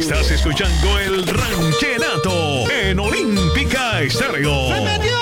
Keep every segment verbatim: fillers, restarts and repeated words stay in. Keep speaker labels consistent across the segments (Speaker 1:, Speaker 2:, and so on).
Speaker 1: Estás escuchando el Ranchenato en Olímpica Estéreo.
Speaker 2: ¡Se metió!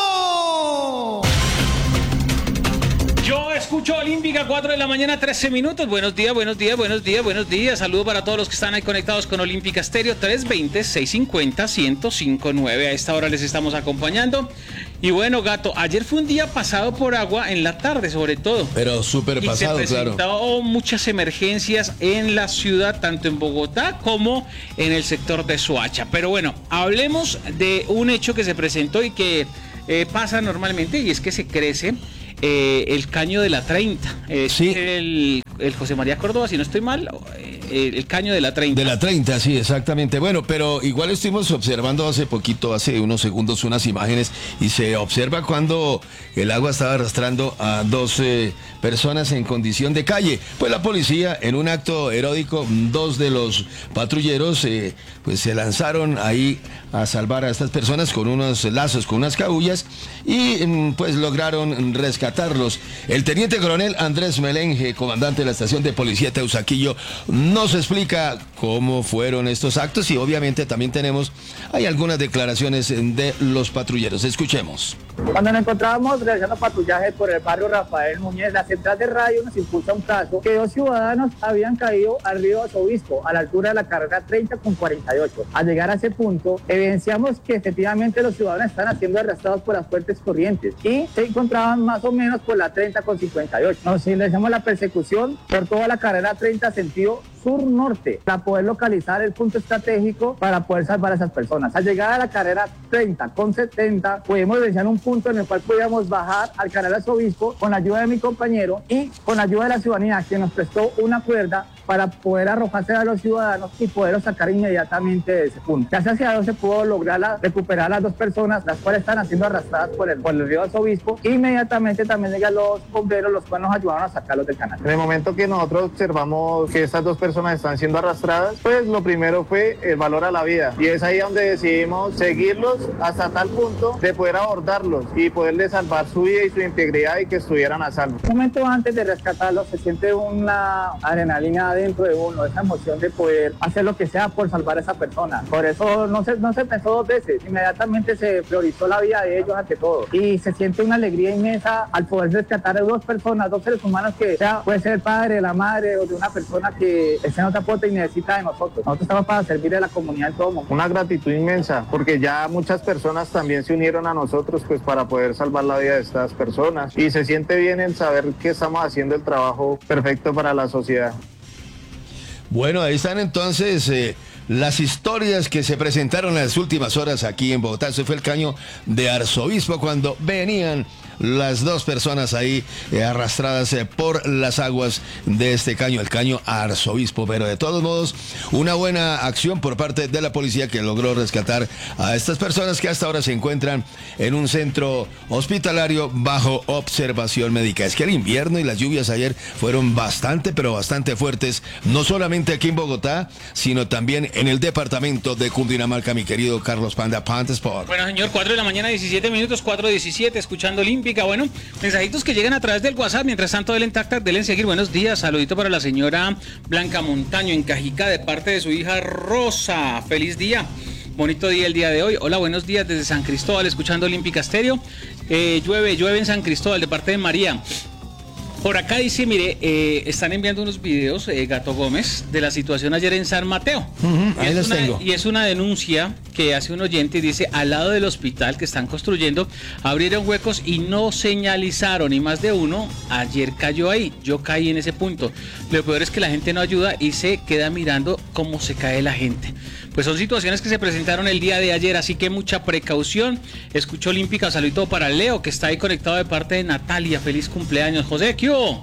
Speaker 3: Yo escucho Olímpica, cuatro de la mañana, trece minutos. Buenos días, buenos días, buenos días, buenos días. Saludos para todos los que están ahí conectados con Olímpica Estéreo. Tres veinte, seiscientos cincuenta, ciento cinco nueve. A esta hora les estamos acompañando. Y bueno, Gato, ayer fue un día pasado por agua en la tarde, sobre todo.
Speaker 2: Pero súper pasado,
Speaker 3: claro. Y se presentaron
Speaker 2: claro.
Speaker 3: muchas emergencias en la ciudad, tanto en Bogotá como en el sector de Soacha. Pero bueno, hablemos de un hecho que se presentó y que eh, pasa normalmente, y es que se crece eh, el caño de la treinta. Eh,
Speaker 2: sí.
Speaker 3: El, el José María Córdoba, si no estoy mal, eh, el caño de la treinta.
Speaker 2: De la treinta, sí, exactamente. Bueno, pero igual estuvimos observando hace poquito, hace unos segundos, unas imágenes y se observa cuando el agua estaba arrastrando a dos eh, personas en condición de calle. Pues la policía, en un acto heroico, dos de los patrulleros eh, pues se lanzaron ahí a salvar a estas personas con unos lazos, con unas cabullas y pues lograron rescatarlos. El teniente coronel Andrés Melenge, comandante de la estación de policía Teusaquillo, nos explica cómo fueron estos actos y obviamente también tenemos, hay algunas declaraciones de los patrulleros. Escuchemos.
Speaker 4: Cuando nos encontrábamos realizando patrullaje por el barrio Rafael Núñez, la central de radio nos impulsa un caso que dos ciudadanos habían caído al río Arzobispo, a la altura de la carrera treinta con cuarenta y ocho. Al llegar a ese punto, evidenciamos que efectivamente los ciudadanos están siendo arrastrados por las fuertes corrientes y se encontraban más o menos por la treinta con cincuenta y ocho. Nos iniciamos la persecución por toda la carrera treinta sentido sur-norte para poder localizar el punto estratégico para poder salvar a esas personas. Al llegar a la carrera treinta con setenta, pudimos evidenciar un punto en el cual podíamos bajar al canal Arzobispo con la ayuda de mi compañero y con la ayuda de la ciudadanía, que nos prestó una cuerda para poder arrojarse a los ciudadanos y poderlos sacar inmediatamente de ese punto. Gracias a Dios se pudo lograr la, recuperar a las dos personas, las cuales están siendo arrastradas por el, por el río Arzobispo. Inmediatamente también llegan los bomberos, los cuales nos ayudaron a sacarlos del canal.
Speaker 5: En el momento que nosotros observamos que estas dos personas están siendo arrastradas, pues lo primero fue el valor a la vida. Y es ahí donde decidimos seguirlos hasta tal punto de poder abordarlos y poderles salvar su vida y su integridad y que estuvieran a salvo.
Speaker 4: Un momento antes de rescatarlos se siente una adrenalina dentro de uno, esa emoción de poder hacer lo que sea por salvar a esa persona. Por eso no se, no se pensó dos veces, inmediatamente se priorizó la vida de ellos ante todo. Y se siente una alegría inmensa al poder rescatar a dos personas, dos seres humanos que sea, puede ser el padre, la madre o de una persona que está en otra puerta y necesita de nosotros. Nosotros estamos para servir a la comunidad en todo momento.
Speaker 5: Una gratitud inmensa, porque ya muchas personas también se unieron a nosotros pues para poder salvar la vida de estas personas. Y se siente bien en saber que estamos haciendo el trabajo perfecto para la sociedad.
Speaker 2: Bueno, ahí están entonces eh, las historias que se presentaron en las últimas horas aquí en Bogotá. Ese fue el caño de Arzobispo cuando venían las dos personas ahí eh, arrastradas eh, por las aguas de este caño, el caño Arzobispo. Pero de todos modos, una buena acción por parte de la policía que logró rescatar a estas personas que hasta ahora se encuentran en un centro hospitalario bajo observación médica. Es que el invierno y las lluvias ayer fueron bastante, pero bastante fuertes, no solamente aquí en Bogotá, sino también en el departamento de Cundinamarca, mi querido Carlos Panda, Panda Sport.
Speaker 3: Bueno, señor, cuatro de la mañana, diecisiete minutos, cuatro diecisiete, escuchando Olímpica. Bueno, mensajitos que llegan a través del WhatsApp. Mientras tanto, delen tac-tac, delen seguir. Buenos días, saludito para la señora Blanca Montaño en Cajica de parte de su hija Rosa. Feliz día, bonito día el día de hoy. Hola, buenos días desde San Cristóbal, escuchando Olímpica Estéreo. Eh, llueve, llueve en San Cristóbal de parte de María. Por acá dice, mire, eh, están enviando unos videos, eh, Gato Gómez, de la situación ayer en San Mateo.
Speaker 2: Uh-huh, ahí
Speaker 3: y, es
Speaker 2: los
Speaker 3: una,
Speaker 2: tengo.
Speaker 3: y es una denuncia que hace un oyente y dice, al lado del hospital que están construyendo, abrieron huecos y no señalizaron, y más de uno ayer cayó ahí. Yo caí en ese punto. Lo peor es que la gente no ayuda y se queda mirando cómo se cae la gente. Pues son situaciones que se presentaron el día de ayer, así que mucha precaución. Escucho Olímpica, saludito para Leo, que está ahí conectado de parte de Natalia. Feliz cumpleaños, José. ¿Qué hubo?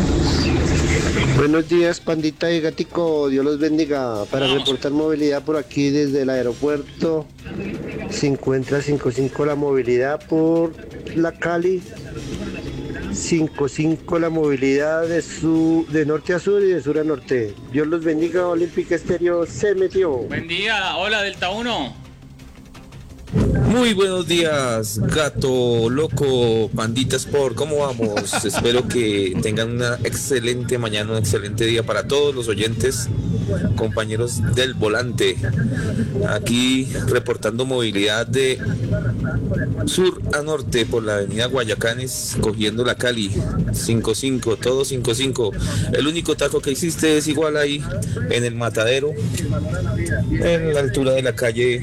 Speaker 6: Buenos días, Pandita y Gatico, Dios los bendiga. Para Vamos. reportar movilidad por aquí desde el aeropuerto, se encuentra cincuenta y cinco la movilidad por la Cali, cincuenta y cinco la movilidad de, su, de norte a sur y de sur a norte. Dios los bendiga, Olímpica Estéreo se metió.
Speaker 3: Buen día, hola Delta uno.
Speaker 7: Muy buenos días, Gato Loco, Pandita Sport, ¿cómo vamos? Espero que tengan una excelente mañana, un excelente día para todos los oyentes, compañeros del volante. Aquí reportando movilidad de sur a norte por la avenida Guayacanes, cogiendo la Cali, cinco cinco, todo cinco cinco. El único taco que existe es igual ahí, en el Matadero, en la altura de la calle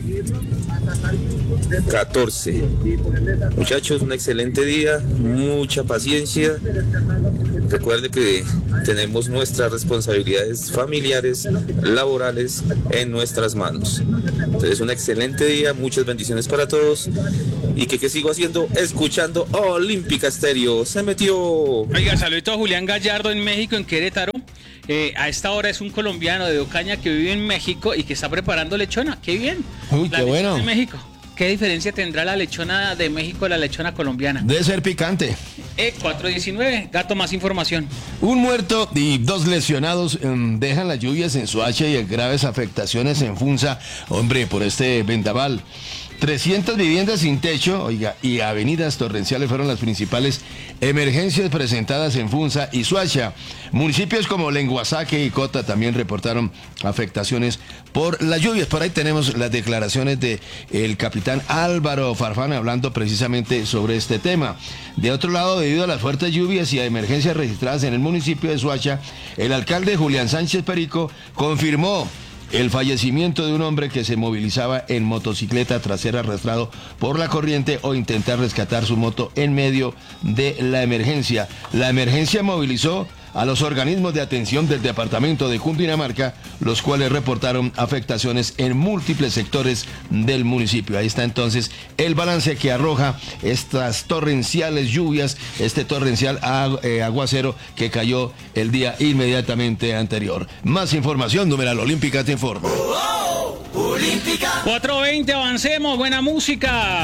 Speaker 7: catorce. Muchachos, un excelente día, mucha paciencia. Recuerde que tenemos nuestras responsabilidades familiares, laborales en nuestras manos. Entonces, un excelente día, muchas bendiciones para todos. Y que, que sigo haciendo, escuchando Olímpica Estéreo. Se metió.
Speaker 3: Oiga, saludito a Julián Gallardo en México, en Querétaro. Eh, a esta hora es un colombiano de Ocaña que vive en México y que está preparando lechona. ¡Qué bien!
Speaker 2: Uy,
Speaker 3: la
Speaker 2: qué
Speaker 3: lechona
Speaker 2: bueno.
Speaker 3: De México. ¿Qué diferencia tendrá la lechona de México a la lechona colombiana?
Speaker 2: Debe ser picante.
Speaker 3: E cuatro diecinueve, Gato, más información.
Speaker 2: Un muerto y dos lesionados um, dejan las lluvias en Soacha y graves afectaciones en Funza, hombre, por este vendaval. trescientas viviendas sin techo, oiga, y avenidas torrenciales fueron las principales emergencias presentadas en Funza y Soacha. Municipios como Lenguasaque y Cota también reportaron afectaciones por las lluvias. Por ahí tenemos las declaraciones de el capitán Álvaro Farfán hablando precisamente sobre este tema. De otro lado, debido a las fuertes lluvias y a emergencias registradas en el municipio de Soacha, el alcalde Julián Sánchez Perico confirmó el fallecimiento de un hombre que se movilizaba en motocicleta tras ser arrastrado por la corriente o intentar rescatar su moto en medio de la emergencia. La emergencia movilizó a los organismos de atención del departamento de Cundinamarca, los cuales reportaron afectaciones en múltiples sectores del municipio. Ahí está entonces el balance que arroja estas torrenciales lluvias, este torrencial agu eh, aguacero que cayó el día inmediatamente anterior. Más información, numeral Olímpica te informa.
Speaker 3: cuatro veinte, avancemos, buena música.